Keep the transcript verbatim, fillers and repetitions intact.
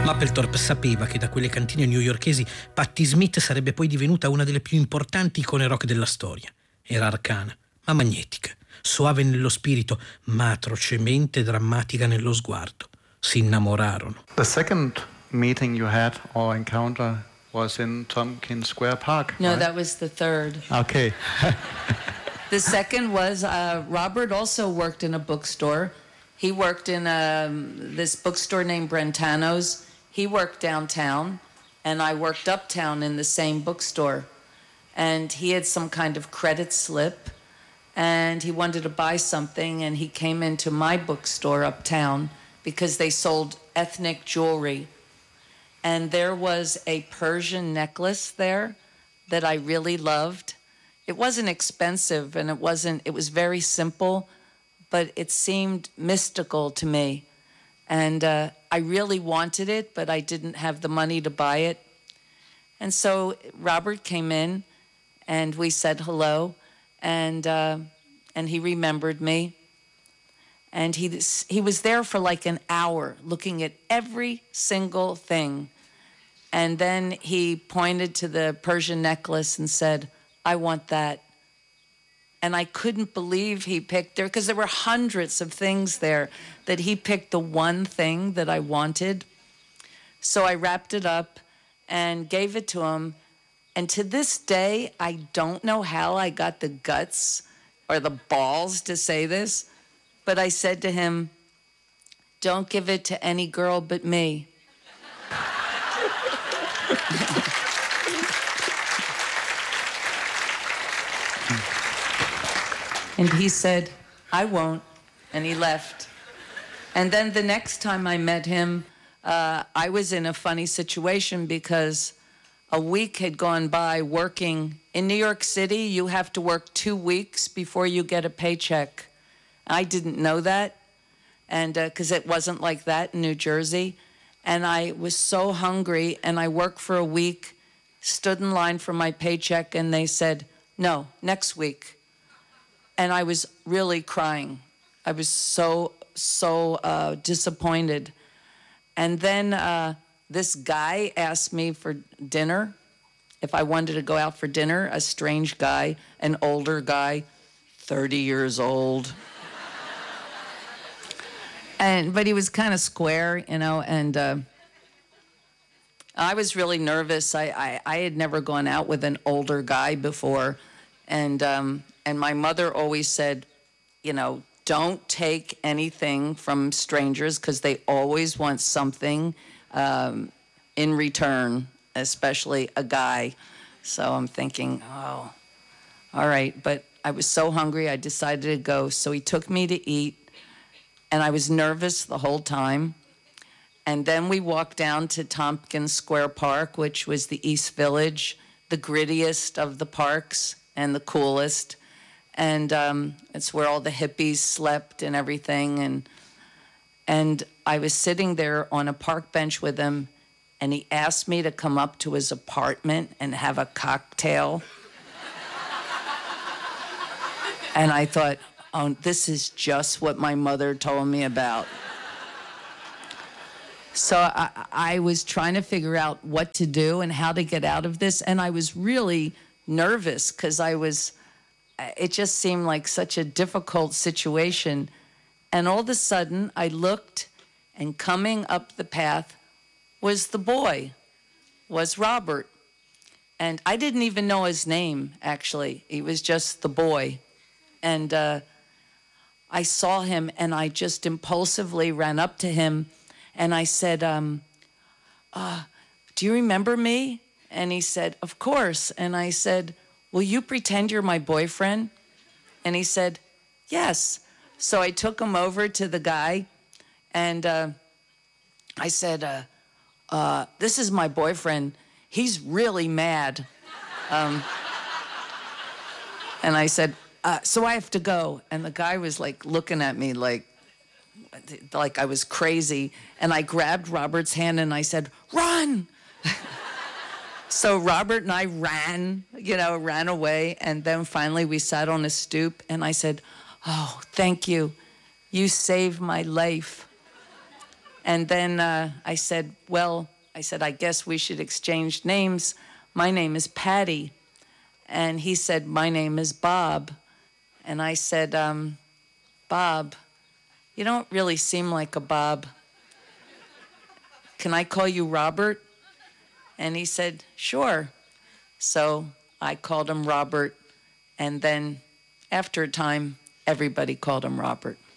Mapplethorpe sapeva che da quelle cantine newyorkesi Patti Smith sarebbe poi divenuta una delle più importanti icone rock della storia. Era arcana, ma magnetica, soave nello spirito, ma atrocemente drammatica nello sguardo. Si innamorarono. The second meeting you had or encounter was in Tompkins Square Park. No, right? that was the third. Okay. The second was uh, Robert also worked in a bookstore. He worked in um, this bookstore named Brentano's. He worked downtown, and I worked uptown in the same bookstore. And he had some kind of credit slip, and he wanted to buy something, and he came into my bookstore uptown because they sold ethnic jewelry. And there was a Persian necklace there that I really loved. It wasn't expensive, and it wasn't, it was very simple, but it seemed mystical to me. And uh, I really wanted it, but I didn't have the money to buy it. And so Robert came in, and we said hello, and uh, and he remembered me. And he he was there for like an hour looking at every single thing. And then he pointed to the Persian necklace and said, I want that. And I couldn't believe he picked there, because there were hundreds of things there, that he picked the one thing that I wanted. So I wrapped it up and gave it to him. And to this day, I don't know how I got the guts or the balls to say this, but I said to him, don't give it to any girl but me. And he said, I won't. And he left. And then the next time I met him, uh, I was in a funny situation because a week had gone by working. In New York City, you have to work two weeks before you get a paycheck. I didn't know that, and because uh, it wasn't like that in New Jersey. And I was so hungry, and I worked for a week, stood in line for my paycheck, and they said, no, next week. And I was really crying. I was so, so uh, disappointed. And then uh, this guy asked me for dinner, if I wanted to go out for dinner, a strange guy, an older guy, thirty years old. And, but he was kind of square, you know, and uh, I was really nervous. I, I, I had never gone out with an older guy before. And, um, and my mother always said, you know, don't take anything from strangers because they always want something um, in return, especially a guy. So I'm thinking, oh, all right. But I was so hungry, I decided to go. So he took me to eat. And I was nervous the whole time. And then we walked down to Tompkins Square Park, which was the East Village, the grittiest of the parks and the coolest. And um, it's where all the hippies slept and everything. And, and I was sitting there on a park bench with him, and he asked me to come up to his apartment and have a cocktail. And I thought, oh, this is just what my mother told me about. So I, I was trying to figure out what to do and how to get out of this. And I was really nervous because I was, it just seemed like such a difficult situation. And all of a sudden I looked, and coming up the path was the boy, was Robert. And I didn't even know his name, actually. He was just the boy. And uh, I saw him, and I just impulsively ran up to him, and I said, um, uh, do you remember me? And he said, of course. And I said, will you pretend you're my boyfriend? And he said, yes. So I took him over to the guy, and uh, I said, uh, uh, this is my boyfriend. He's really mad. Um, and I said, Uh, so I have to go. And the guy was like looking at me like, like I was crazy. And I grabbed Robert's hand and I said, run. So Robert and I ran, you know, ran away. And then finally we sat on a stoop, and I said, oh, thank you. You saved my life. And then uh, I said, well, I said, I guess we should exchange names. My name is Patty. And he said, my name is Bob. And I said, um, Bob, you don't really seem like a Bob. Can I call you Robert? And he said, sure. So I called him Robert. And then after a time, everybody called him Robert.